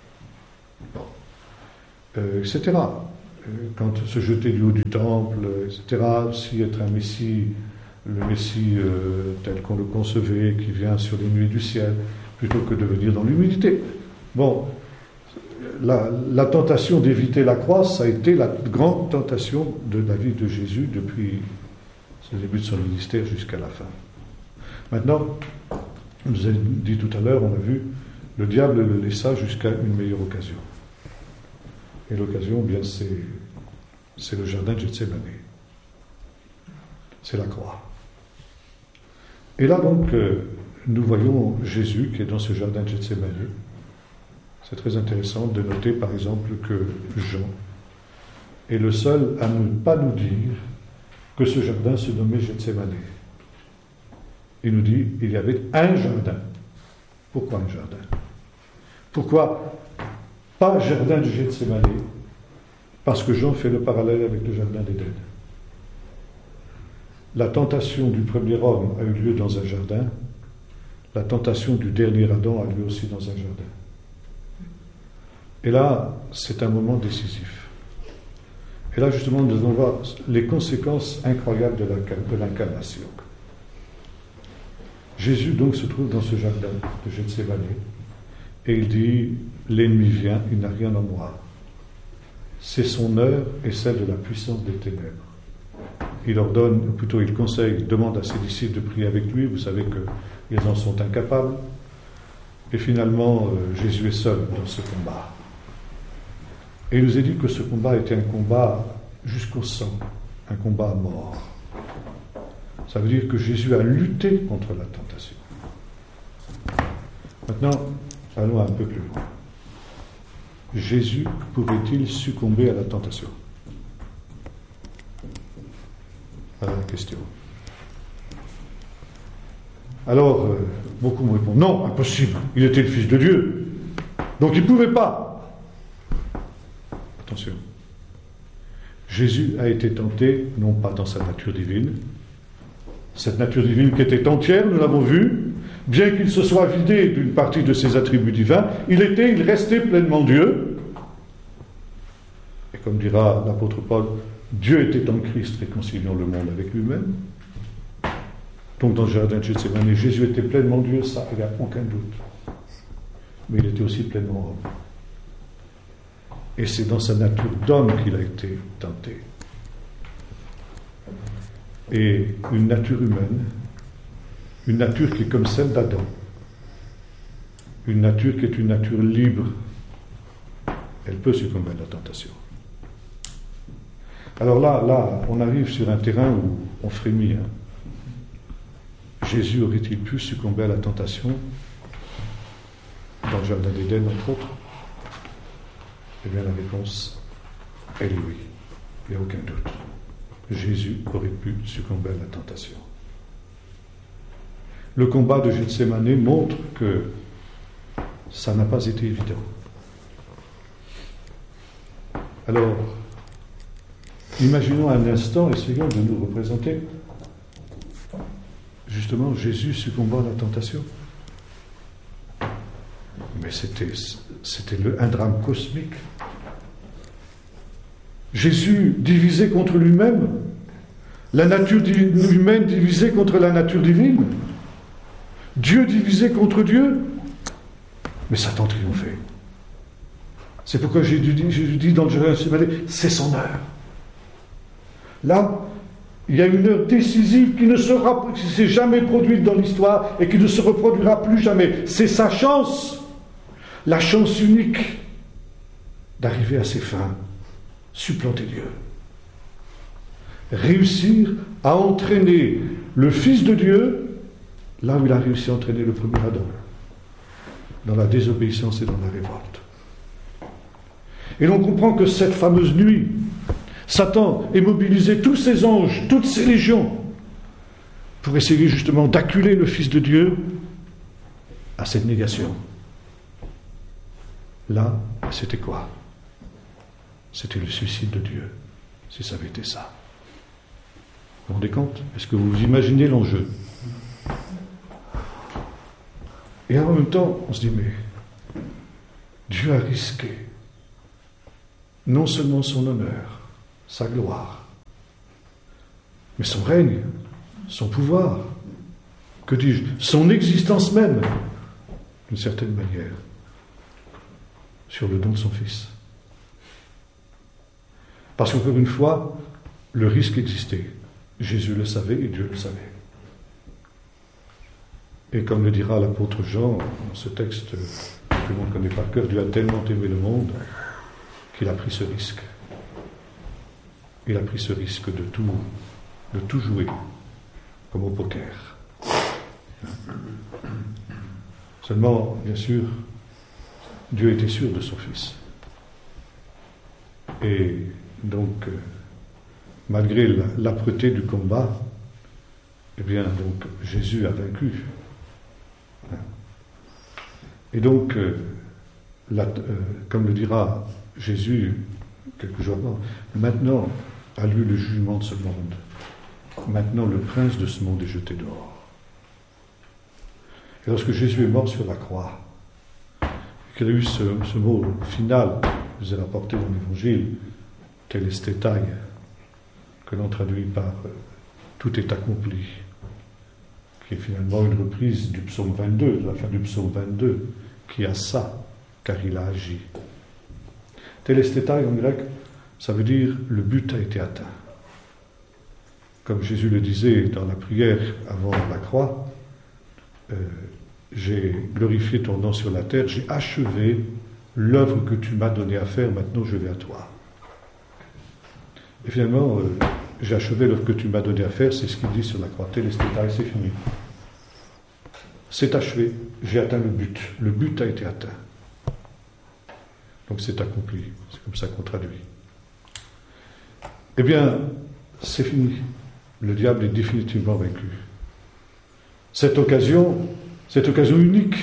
Bon. Etc. Quand se jeter du haut du temple, etc., si être un Messie, le Messie tel qu'on le concevait, qui vient sur les nuées du ciel, plutôt que de venir dans l'humilité. Bon, la tentation d'éviter la croix, ça a été la grande tentation de la vie de Jésus depuis le début de son ministère jusqu'à la fin. Maintenant, je vous ai dit tout à l'heure, on a vu, le diable le laissa jusqu'à une meilleure occasion. Et l'occasion, bien, c'est le jardin de Gethsémani. C'est la croix. Et là, donc, nous voyons Jésus qui est dans ce jardin de Gethsémani. C'est très intéressant de noter, par exemple, que Jean est le seul à ne pas nous dire que ce jardin se nommait Gethsémani. Il nous dit qu'il y avait un jardin. Pourquoi un jardin? Pourquoi pas jardin de Gethsémani? Parce que Jean fait le parallèle avec le jardin d'Éden. La tentation du premier homme a eu lieu dans un jardin. La tentation du dernier Adam a lieu aussi dans un jardin. Et là, c'est un moment décisif. Et là, justement, nous allons voir les conséquences incroyables de l'incarnation. Jésus, donc, se trouve dans ce jardin de Gethsémani, et il dit, l'ennemi vient, il n'a rien en moi. C'est son heure et celle de la puissance des ténèbres. Il ordonne, ou plutôt il conseille, il demande à ses disciples de prier avec lui, vous savez qu'ils en sont incapables, et finalement, Jésus est seul dans ce combat. Et il nous a dit que ce combat était un combat jusqu'au sang, un combat à mort. Ça veut dire que Jésus a lutté contre la tentation. Maintenant, allons un peu plus loin. Jésus pourrait-il succomber à la tentation? Voilà la question. Alors, beaucoup me répondent, non, impossible, il était le Fils de Dieu, donc il ne pouvait pas. Attention. Jésus a été tenté, non pas dans sa nature divine, cette nature divine qui était entière, nous l'avons vu, bien qu'il se soit vidé d'une partie de ses attributs divins, il restait pleinement Dieu. Et comme dira l'apôtre Paul, Dieu était en Christ réconciliant le monde avec lui-même. Donc dans le jardin de Gethsémani, Jésus était pleinement Dieu, ça, il n'y a aucun doute. Mais il était aussi pleinement homme. Et c'est dans sa nature d'homme qu'il a été tenté. Et une nature humaine, une nature qui est comme celle d'Adam, une nature qui est une nature libre, elle peut succomber à la tentation. Alors là, on arrive sur un terrain où on frémit. Jésus aurait-il pu succomber à la tentation dans le jardin d'Éden, entre autres? Eh bien, la réponse, elle est oui. Il n'y a aucun doute. Jésus aurait pu succomber à la tentation. Le combat de Gethsémani montre que ça n'a pas été évident. Alors, imaginons un instant, essayons de nous représenter justement Jésus succombant à la tentation. Mais c'était un drame cosmique. Jésus divisé contre lui-même, la nature humaine divisée contre la nature divine, Dieu divisé contre Dieu, mais Satan triomphait. C'est pourquoi Jésus dit dans le jardin de Gethsémani, c'est son heure. Là, il y a une heure décisive qui ne s'est jamais produite dans l'histoire et qui ne se reproduira plus jamais. C'est sa chance, la chance unique d'arriver à ses fins, supplanter Dieu. Réussir à entraîner le Fils de Dieu là où il a réussi à entraîner le premier Adam, dans la désobéissance et dans la révolte. Et l'on comprend que cette fameuse nuit, Satan ait mobilisé tous ses anges, toutes ses légions, pour essayer justement d'acculer le Fils de Dieu à cette négation. Là, c'était quoi? C'était le suicide de Dieu, si ça avait été ça. Vous vous rendez compte? Est-ce que vous imaginez l'enjeu? Et en même temps, on se dit, mais Dieu a risqué non seulement son honneur, sa gloire, mais son règne, son pouvoir, que dis-je, son existence même, d'une certaine manière, sur le don de son Fils. Parce qu'encore une fois, le risque existait. Jésus le savait et Dieu le savait. Et comme le dira l'apôtre Jean, dans ce texte que tout le monde connaît par cœur, Dieu a tellement aimé le monde qu'il a pris ce risque. Il a pris ce risque de tout jouer, comme au poker. Seulement, bien sûr, Dieu était sûr de son Fils. Et donc, malgré l'âpreté du combat, eh bien, donc, Jésus a vaincu. Et donc, comme le dira Jésus quelques jours avant, maintenant a lieu le jugement de ce monde. Maintenant, le prince de ce monde est jeté dehors. Et lorsque Jésus est mort sur la croix, qu'il a eu ce mot final, que vous avez rapporté dans l'Évangile, telestetai, que l'on traduit par tout est accompli, qui est finalement une reprise du psaume 22, de la fin du psaume 22, qui a ça, car il a agi. Telestetai en grec, ça veut dire le but a été atteint. Comme Jésus le disait dans la prière avant la croix, j'ai glorifié ton nom sur la terre, j'ai achevé l'œuvre que tu m'as donnée à faire, maintenant je vais à toi. Et finalement, j'ai achevé l'œuvre que tu m'as donnée à faire, c'est ce qu'il dit sur la croix. Telestetai, c'est fini. C'est achevé, j'ai atteint le but a été atteint. Donc c'est accompli, c'est comme ça qu'on traduit. Eh bien, c'est fini. Le diable est définitivement vaincu. Cette occasion unique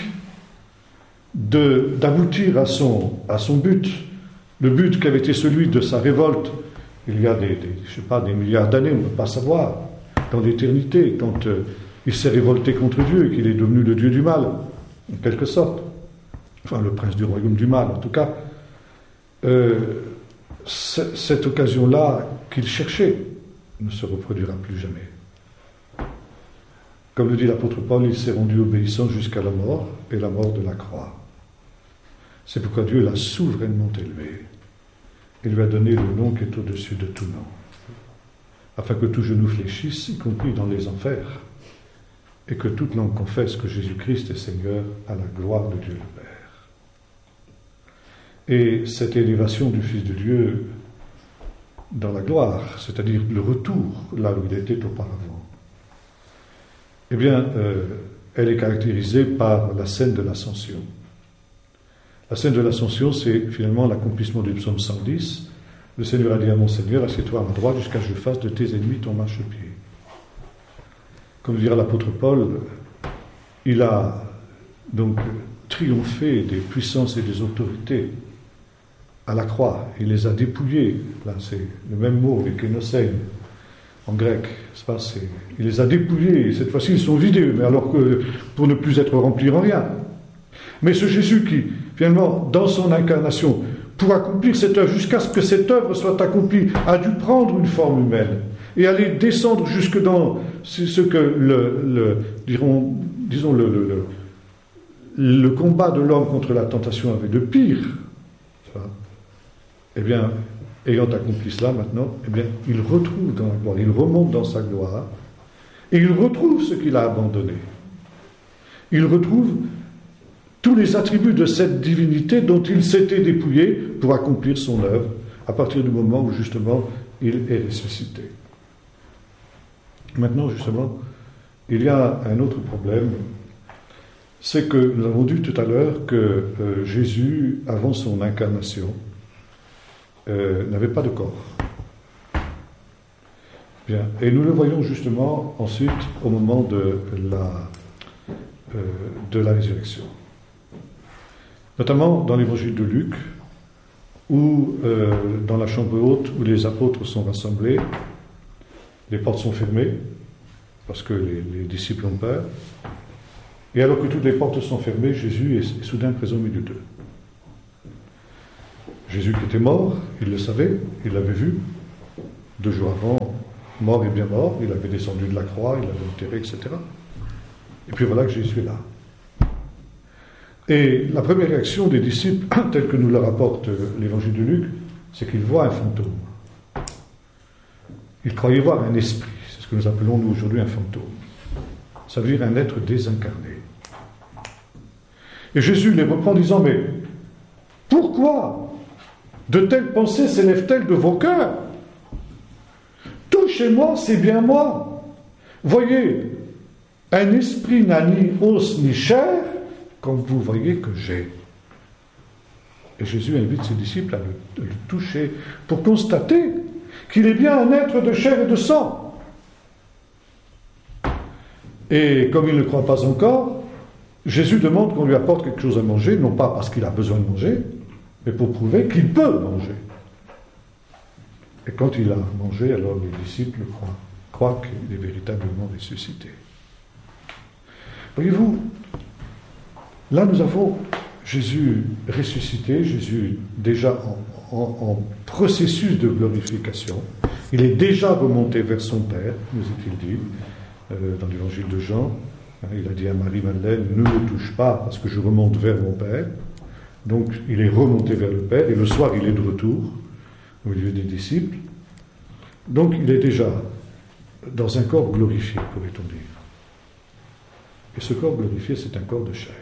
d'aboutir à son but, le but qui avait été celui de sa révolte, il y a des milliards d'années, on ne peut pas savoir, dans l'éternité, quand il s'est révolté contre Dieu et qu'il est devenu le Dieu du mal, en quelque sorte. Enfin, le prince du royaume du mal, en tout cas. Cette occasion-là qu'il cherchait ne se reproduira plus jamais. Comme le dit l'apôtre Paul, il s'est rendu obéissant jusqu'à la mort, et la mort de la croix. C'est pourquoi Dieu l'a souverainement élevé. Il lui a donné le nom qui est au-dessus de tout nom, afin que tout genou fléchisse, y compris dans les enfers, et que toute langue confesse que Jésus-Christ est Seigneur à la gloire de Dieu le Père. Et cette élévation du Fils de Dieu dans la gloire, c'est-à-dire le retour là où il était auparavant, eh bien, elle est caractérisée par la scène de l'Ascension. La scène de l'Ascension, c'est finalement l'accomplissement du psaume 110. Le Seigneur a dit à mon Seigneur, assieds-toi à ma droite jusqu'à ce que je fasse de tes ennemis ton marchepied. Comme dira l'apôtre Paul, il a donc triomphé des puissances et des autorités à la croix. Il les a dépouillés. Là, c'est le même mot, ekenoseion, en grec. Il les a dépouillés. Et cette fois-ci, ils sont vidés, mais alors que pour ne plus être remplis en rien. Mais ce Jésus qui, finalement, dans son incarnation, pour accomplir cette œuvre, jusqu'à ce que cette œuvre soit accomplie, a dû prendre une forme humaine et aller descendre jusque dans ce que disons le combat de l'homme contre la tentation avait de pire. Eh bien, ayant accompli cela maintenant, eh bien, il retrouve dans la gloire, il remonte dans sa gloire, et il retrouve ce qu'il a abandonné. Il retrouve tous les attributs de cette divinité dont il s'était dépouillé pour accomplir son œuvre, à partir du moment où, justement, il est ressuscité. Maintenant, justement, il y a un autre problème, c'est que nous avons dit tout à l'heure que Jésus, avant son incarnation, n'avait pas de corps. Bien. Et nous le voyons justement ensuite au moment de la résurrection. Notamment dans l'évangile de Luc, où dans la chambre haute où les apôtres sont rassemblés, les portes sont fermées, parce que les disciples ont peur. Et alors que toutes les portes sont fermées, Jésus est soudain présent au milieu d'eux. Jésus qui était mort, il le savait, il l'avait vu. 2 jours avant, mort et bien mort, il avait descendu de la croix, il l'avait enterré, etc. Et puis voilà que Jésus est là. Et la première réaction des disciples, telle que nous le rapporte l'évangile de Luc, c'est qu'ils voient un fantôme. Ils croyaient voir un esprit, c'est ce que nous appelons nous aujourd'hui un fantôme. Ça veut dire un être désincarné. Et Jésus les reprend en disant, mais pourquoi de telles pensées s'élèvent-elles de vos cœurs? Tout chez moi, c'est bien moi. Voyez, un esprit n'a ni os ni chair, comme vous voyez que j'ai. Et Jésus invite ses disciples à le toucher pour constater qu'il est bien un être de chair et de sang. Et comme il ne croit pas encore, Jésus demande qu'on lui apporte quelque chose à manger, non pas parce qu'il a besoin de manger, mais pour prouver qu'il peut manger. Et quand il a mangé, alors les disciples croient qu'il est véritablement ressuscité. Voyez-vous, là nous avons Jésus ressuscité, Jésus déjà en processus de glorification. Il est déjà remonté vers son Père, nous est-il dit, dans l'évangile de Jean. Il a dit à Marie-Madeleine, ne me touche pas parce que je remonte vers mon Père. Donc il est remonté vers le Père et le soir il est de retour au milieu des disciples. Donc il est déjà dans un corps glorifié, pourrait-on dire. Et ce corps glorifié, c'est un corps de chair.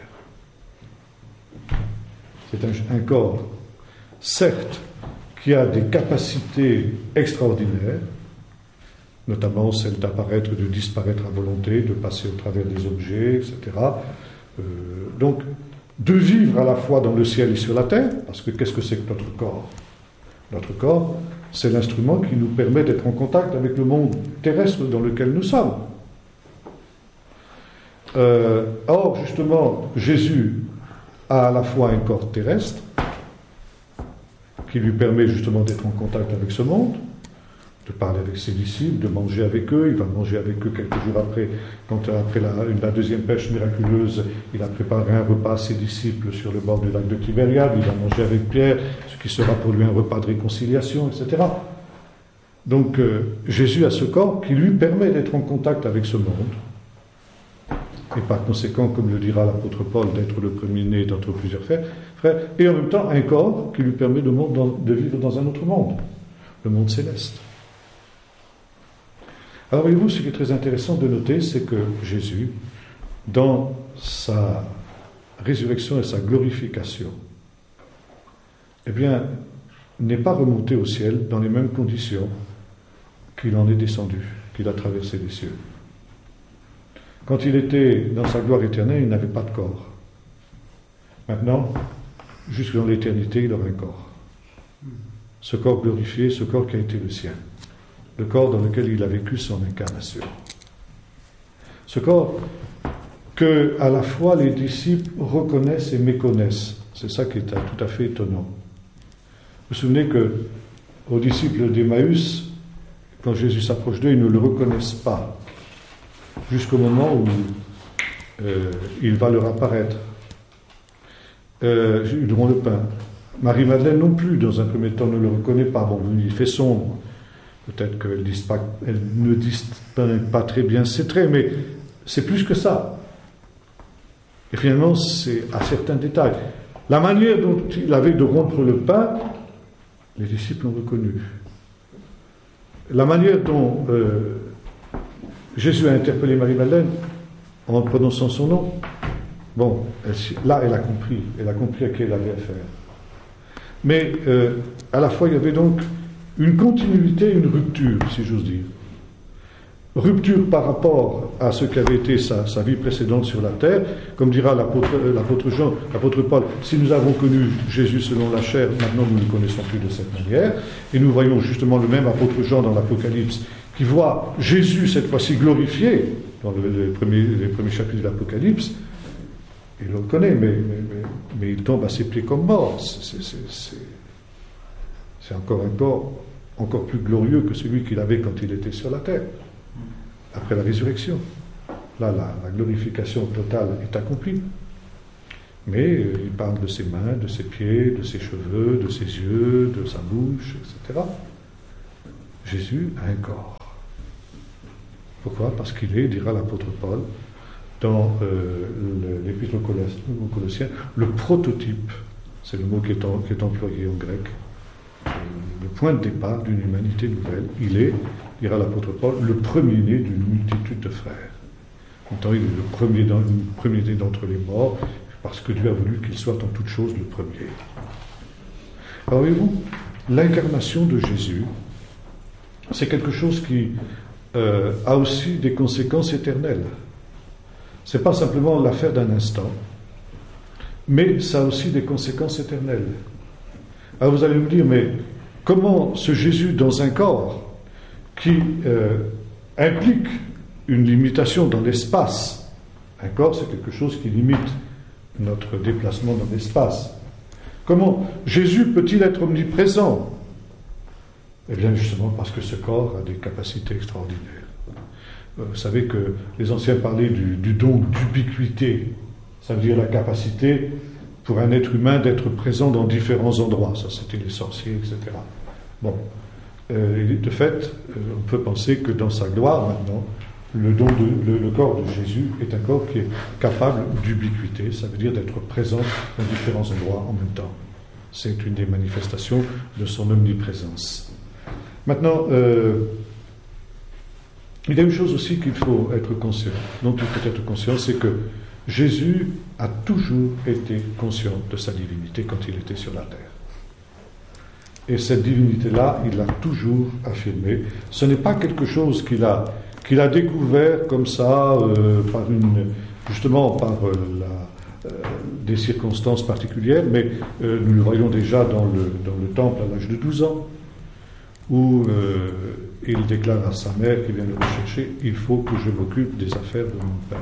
C'est un corps, certes, qui a des capacités extraordinaires, notamment celle d'apparaître, de disparaître à volonté, de passer au travers des objets, etc. Donc, de vivre à la fois dans le ciel et sur la terre, parce que qu'est-ce que c'est que notre corps? Notre corps, c'est l'instrument qui nous permet d'être en contact avec le monde terrestre dans lequel nous sommes. Or, justement, Jésus a à la fois un corps terrestre, qui lui permet justement d'être en contact avec ce monde, de parler avec ses disciples, de manger avec eux. Il va manger avec eux quelques jours après, quand après la deuxième pêche miraculeuse, il a préparé un repas à ses disciples sur le bord du lac de Tibériade. Il va manger avec Pierre, ce qui sera pour lui un repas de réconciliation, etc. Donc Jésus a ce corps qui lui permet d'être en contact avec ce monde, et par conséquent, comme le dira l'apôtre Paul, d'être le premier-né d'entre plusieurs frères, et en même temps un corps qui lui permet de vivre dans un autre monde, le monde céleste. Alors voyez-vous, ce qui est très intéressant de noter, c'est que Jésus, dans sa résurrection et sa glorification, eh bien, n'est pas remonté au ciel dans les mêmes conditions qu'il en est descendu, qu'il a traversé les cieux. Quand il était dans sa gloire éternelle, il n'avait pas de corps. Maintenant, jusque dans l'éternité, il aura un corps. Ce corps glorifié, ce corps qui a été le sien. Le corps dans lequel il a vécu son incarnation. Ce corps que, à la fois, les disciples reconnaissent et méconnaissent. C'est ça qui est tout à fait étonnant. Vous vous souvenez que, aux disciples d'Emmaüs, quand Jésus s'approche d'eux, ils ne le reconnaissent pas. Jusqu'au moment où il va leur apparaître. Ils auront le pain. Marie-Madeleine non plus, dans un premier temps, ne le reconnaît pas. Bon, il fait sombre. Peut-être qu'elle ne distingue pas très bien ses traits, mais c'est plus que ça. Et finalement, c'est à certains détails. La manière dont il avait de rompre le pain, les disciples l'ont reconnu. La manière dont Jésus a interpellé Marie-Madeleine en prononçant son nom, bon, là, elle a compris à qui elle avait affaire. Mais à la fois, il y avait donc une continuité, une rupture, si j'ose dire. Rupture par rapport à ce qu'avait été sa vie précédente sur la terre. Comme dira l'apôtre Paul, si nous avons connu Jésus selon la chair, maintenant nous ne le connaissons plus de cette manière. Et nous voyons justement le même apôtre Jean dans l'Apocalypse, qui voit Jésus cette fois-ci glorifié, dans les premiers chapitres de l'Apocalypse. Il le reconnaît, mais il tombe à ses pieds comme mort. C'est encore un corps encore plus glorieux que celui qu'il avait quand il était sur la terre, après la résurrection. Là, la glorification totale est accomplie. Mais il parle de ses mains, de ses pieds, de ses cheveux, de ses yeux, de sa bouche, etc. Jésus a un corps. Pourquoi? Parce qu'il est, dira l'apôtre Paul, dans l'Épître aux Colossiens, le prototype, c'est le mot qui est employé en grec, le point de départ d'une humanité nouvelle. Il est, dira l'apôtre Paul, le premier-né d'une multitude de frères. En même temps, il est le premier-né d'entre les morts, parce que Dieu a voulu qu'il soit en toute chose le premier. Alors voyez-vous, l'incarnation de Jésus, c'est quelque chose qui a aussi des conséquences éternelles. Ce n'est pas simplement l'affaire d'un instant, mais ça a aussi des conséquences éternelles. Alors vous allez me dire, mais comment ce Jésus dans un corps qui implique une limitation dans l'espace, un corps c'est quelque chose qui limite notre déplacement dans l'espace, comment Jésus peut-il être omniprésent? Eh bien justement parce que ce corps a des capacités extraordinaires. Vous savez que les anciens parlaient du don d'ubiquité, ça veut dire la capacité pour un être humain d'être présent dans différents endroits. Ça, c'était les sorciers, etc. Bon. De fait, on peut penser que dans sa gloire, maintenant, le corps de Jésus est un corps qui est capable d'ubiquité, ça veut dire d'être présent dans différents endroits en même temps. C'est une des manifestations de son omniprésence. Maintenant, il y a une chose aussi qu'il faut être conscient, dont il faut être conscient, c'est que Jésus a toujours été conscient de sa divinité quand il était sur la terre. Et cette divinité-là, il l'a toujours affirmée. Ce n'est pas quelque chose qu'il a découvert comme ça, des circonstances particulières, mais nous le voyons déjà dans le temple à l'âge de 12 ans, où il déclare à sa mère qui vient le rechercher, « Il faut que je m'occupe des affaires de mon père ».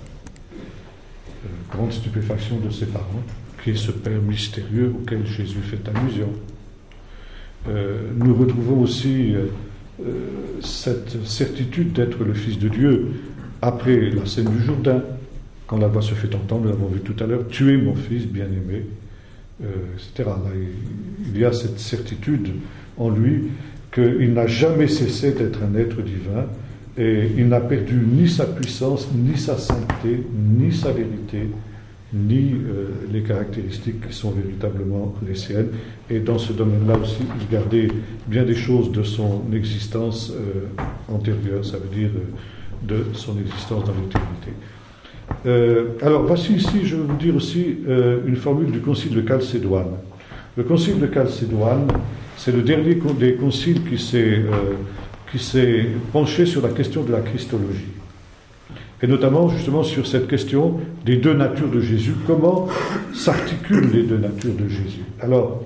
Grande stupéfaction de ses parents, qui est ce Père mystérieux auquel Jésus fait allusion. Nous retrouvons aussi cette certitude d'être le Fils de Dieu après la scène du Jourdain, quand la voix se fait entendre, nous l'avons vu tout à l'heure, « Tu es mon Fils bien-aimé », etc. Là, il y a cette certitude en lui qu'il n'a jamais cessé d'être un être divin et il n'a perdu ni sa puissance, ni sa sainteté, ni sa vérité, ni les caractéristiques qui sont véritablement les siennes. Et dans ce domaine-là aussi, il gardait bien des choses de son existence antérieure, ça veut dire de son existence dans l'éternité. Alors, voici ici, je vais vous dire aussi une formule du Concile de Chalcédoine. Le Concile de Chalcédoine, c'est le dernier des conciles qui s'est penché sur la question de la Christologie. Et notamment, justement, sur cette question des deux natures de Jésus. Comment s'articulent les deux natures de Jésus? Alors,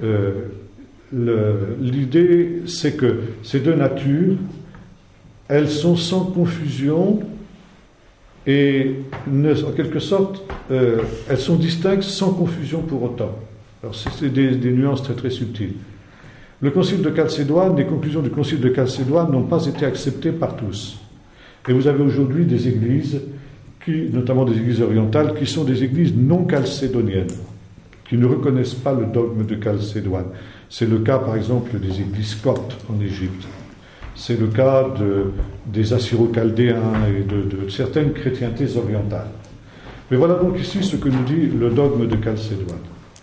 l'idée, c'est que ces deux natures, elles sont sans confusion et, en quelque sorte, elles sont distinctes sans confusion pour autant. Alors, c'est des nuances très très subtiles. Le Concile de Chalcédoine, les conclusions du Concile de Chalcédoine n'ont pas été acceptées par tous. Et vous avez aujourd'hui des églises, notamment des églises orientales, qui sont des églises non chalcédoniennes, qui ne reconnaissent pas le dogme de Chalcédoine. C'est le cas, par exemple, des églises coptes en Égypte. C'est le cas des Assyro-Chaldéens et de certaines chrétientés orientales. Mais voilà donc ici ce que nous dit le dogme de Chalcédoine.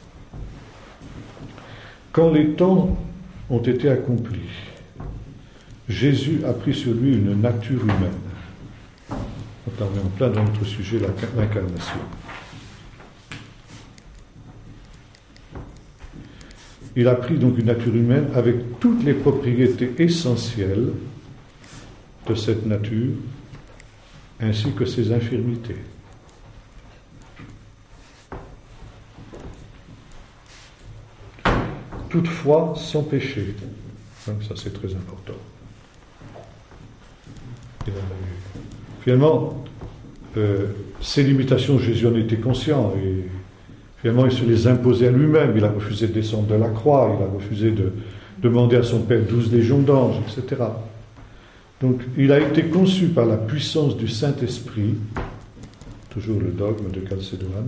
Quand les temps ont été accomplis, Jésus a pris sur lui une nature humaine. On est en plein dans notre sujet, l'incarnation. Il a pris donc une nature humaine avec toutes les propriétés essentielles de cette nature, ainsi que ses infirmités. Toutefois, sans péché. Donc ça, c'est très important. Finalement, ces limitations, Jésus en était conscient et finalement il se les imposait à lui-même. Il a refusé de descendre de la croix, il a refusé de demander à son Père 12 légions d'anges, etc. Donc, il a été conçu par la puissance du Saint-Esprit, toujours le dogme de Chalcédoine,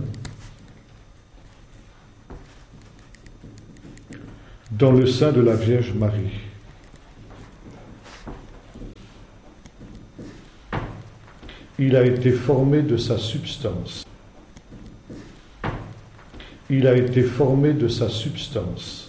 dans le sein de la Vierge Marie. Il a été formé de sa substance. Il a été formé de sa substance.